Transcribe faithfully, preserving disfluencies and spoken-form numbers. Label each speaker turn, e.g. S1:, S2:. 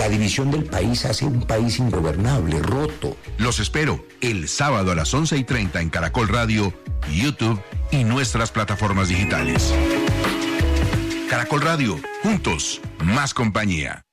S1: La división del país hace un país ingobernable, roto.
S2: Los espero el sábado a las once y treinta en Caracol Radio, YouTube y nuestras plataformas digitales. Caracol Radio, juntos, más compañía.